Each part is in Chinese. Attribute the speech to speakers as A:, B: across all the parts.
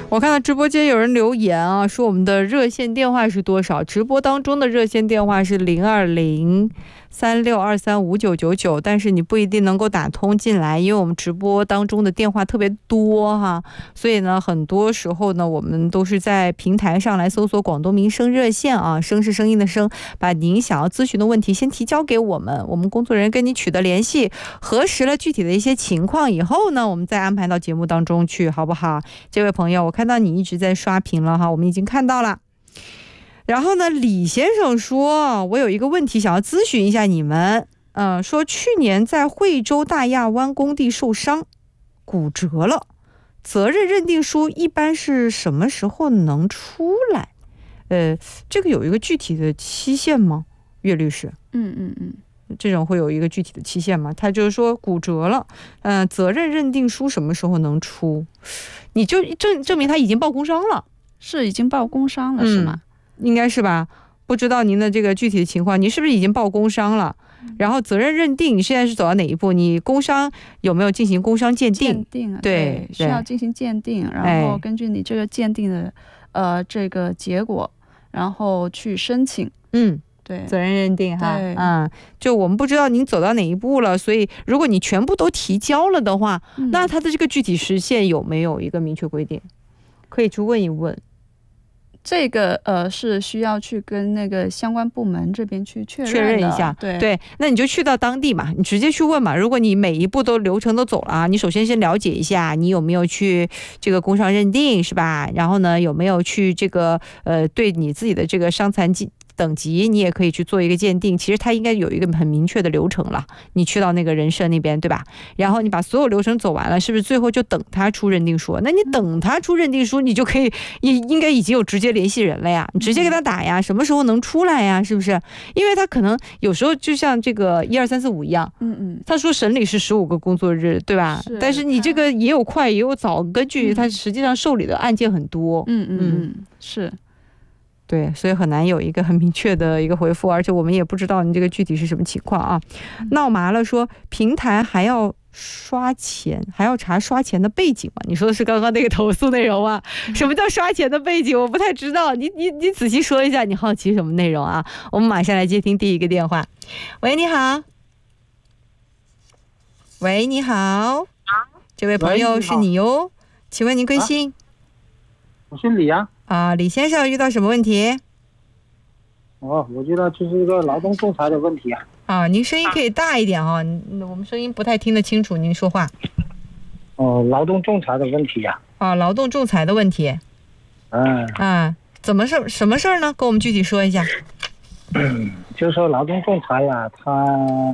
A: 我看到直播间有人留言啊，说我们的热线电话是多少？直播当中的热线电话是02036235999，但是你不一定能够打通进来，因为我们直播当中的电话特别多哈，所以呢，很多时候呢，我们都是在平台上来搜索广东民生热线啊，声是声音的声，把您想要咨询的问题先提交给我们，我们工作人员跟你取得联系，核实了具体的一些情况以后呢，我们再安排到节目当中去，好不好？这位朋友，我看到你一直在刷屏了哈，我们已经看到了。然后呢，李先生说，我有一个问题想要咨询一下你们，说去年在惠州大亚湾工地受伤，骨折了，责任认定书一般是什么时候能出来？这个有一个具体的期限吗？岳律师？这种会有一个具体的期限吗？他就是说骨折了，责任认定书什么时候能出？你就证明他已经报工伤了，
B: 是已经报工伤了，是吗？
A: 应该是吧？不知道您的这个具体的情况，你是不是已经报工伤了？然后责任认定，你现在是走到哪一步？你工伤有没有进行工伤鉴定？
B: 鉴定，
A: 对，
B: 需要进行鉴定，然后根据你这个鉴定的这个结果，然后去申请。对，
A: 责任认定哈，就我们不知道您走到哪一步了，所以如果你全部都提交了的话，那它的这个具体时限有没有一个明确规定？可以去问一问。
B: 这个是需要去跟那个相关部门这边去确认
A: 一下。对，那你就去到当地嘛，你直接去问嘛。如果你每一步都流程都走了啊，你首先了解一下你有没有去这个工伤认定是吧？然后呢，有没有去这个对你自己的这个伤残等级你也可以去做一个鉴定，其实它应该有一个很明确的流程了，你去到那个人社那边对吧？然后你把所有流程走完了，是不是最后就等他出认定书？那你等他出认定书，你就可以应该已经有直接联系人了呀，你直接给他打呀，什么时候能出来呀，是不是？因为他可能有时候就像这个12345一样，他说审理是15个工作日对吧？但是你这个也有快也有早，根据他实际上受理的案件很多。
B: 是。
A: 对，所以很难有一个很明确的一个回复，而且我们也不知道你这个具体是什么情况啊。闹麻了说平台还要刷钱，还要查刷钱的背景吗？你说的是刚刚那个投诉内容啊？什么叫刷钱的背景？我不太知道，你仔细说一下，你好奇什么内容啊？我们马上来接听第一个电话。喂，你好。喂，你好。这位朋友是你哟，请问您贵姓？
C: 我姓李啊。
A: 李先生遇到什么问题？
C: 我觉得就是一个劳动仲裁的问题啊。
A: 您声音可以大一点我们声音不太听得清楚您说话。
C: 劳动仲裁的问题
A: 劳动仲裁的问题。什么事儿呢？跟我们具体说一下。
C: 就是说劳动仲裁它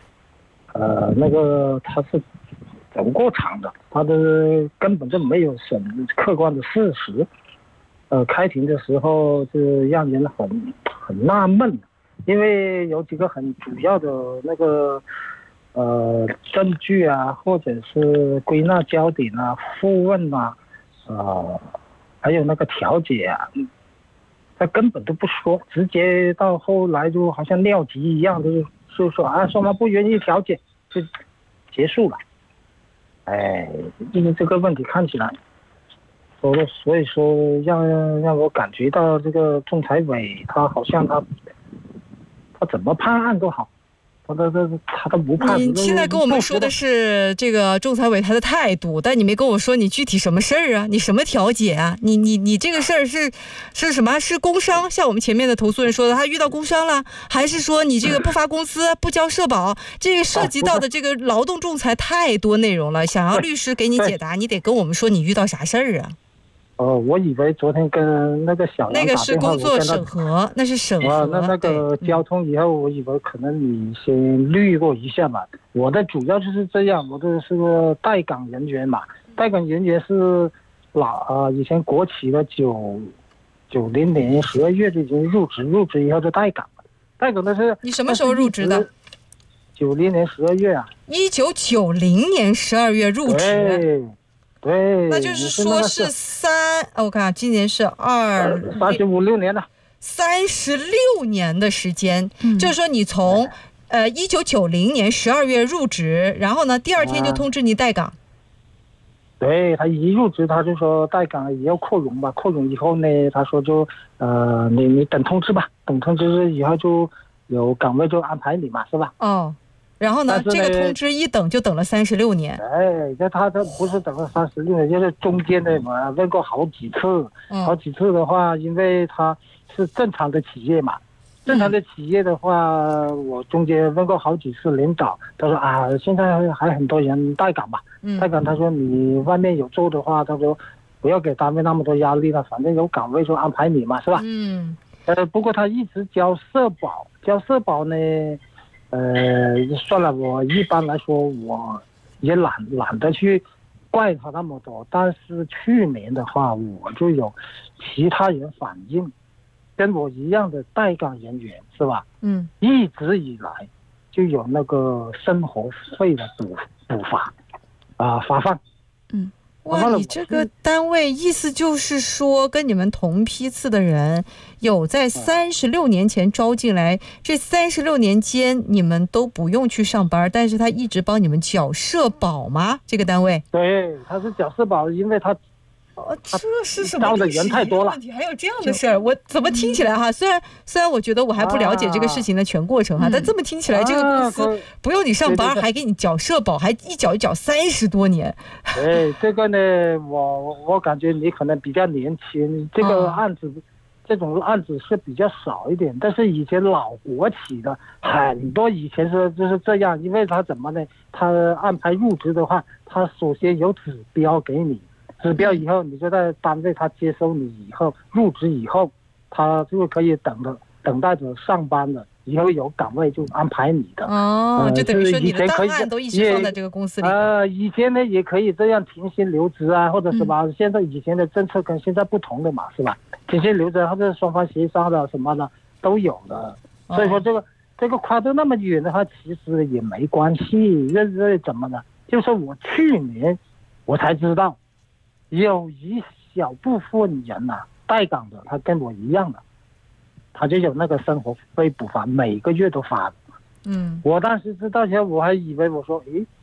C: 它是走过场的，它的根本就没有审客观的事实。开庭的时候是让人很纳闷，因为有几个很主要的那个证据或者是归纳焦点复问还有那个调解他根本都不说，直接到后来就好像尿急一样，就是说双方不愿意调解就结束了。因为这个问题看起来。所以说让我感觉到这个仲裁委他好像他怎么判案都好，他都不判。
A: 你现在跟我们说的是这个仲裁委他的态度，但你没跟我说你具体什么事儿啊？你什么调解啊？你这个事儿是什么？是工伤？像我们前面的投诉人说的，他遇到工伤了，还是说你这个不发工资、不交社保？这个涉及到的这个劳动仲裁太多内容了，想要律师给你解答，你得跟我们说你遇到啥事儿啊？
C: 我以为昨天跟那个小杨打电话，
A: 那个是工作审核，那是审核。
C: 那个交通以后，我以为可能你先滤过一下嘛。我的主要就是这样，我这是个待岗人员嘛，待岗人员是以前国企的90年12月就已经入职以后就待岗了。待岗的是
A: 你什么时候入职的
C: ？90年12月
A: 1990年12月入职。
C: 对，
A: 那就是说是我看今年是
C: 35-36年了
A: ，36年的时间。就是说你从1990年12月入职，然后呢第二天就通知你待岗。
C: 对，他一入职他就说待岗也要扩容吧，扩容以后呢，他说就你等通知吧，等通知以后就有岗位就安排你嘛，是吧？
A: 哦，然后呢，这个通知一等就等了36年。
C: 哎，他不是等了36年，就是中间的嘛，问过好几次，好几次的话，因为他是正常的企业嘛。正常的企业的话，我中间问过好几次领导，他说啊，现在还很多人待岗嘛，待岗。他说你外面有做的话，他说不要给单位那么多压力了，反正有岗位就安排你嘛，是吧？不过他一直交社保呢，算了，我一般来说我也懒得去怪他那么多。但是去年的话，我就有其他人反映。跟我一样的待岗人员是吧？一直以来就有那个生活费的补发发放。
A: 哇，你这个单位意思就是说，跟你们同批次的人有在36年前招进来，这36年间你们都不用去上班，但是他一直帮你们缴社保吗？这个单位？
C: 对，他是缴社保，因为他。
A: 这是什么历史问题？还有这样的事儿？我怎么听起来哈？虽然我觉得我还不了解这个事情的全过程哈，但这么听起来，这个公司不用你上班，还给你缴社保，还一缴30多年。
C: 这个呢，我感觉你可能比较年轻，这个案子，这种案子是比较少一点。但是以前老国企的很多，以前就是这样，因为他怎么呢？他安排入职的话，他首先有指标给你。指标以后，你就在单位，他接收你以后入职以后，他就可以等待着上班的，以后有岗位就安排你的。
A: 就等于说你的档案都一直放在这个公司里。
C: 以前呢也可以这样停薪留职啊，或者是吧，现在以前的政策跟现在不同的嘛，是吧？停薪留职或者双方协商的什么的都有的。所以说这个跨度那么远的话，其实也没关系。这怎么呢？就是我去年我才知道。有一小部分人待岗的，他跟我一样的，他就有那个生活费补发，每个月都发的。我当时知道前我还以为我说，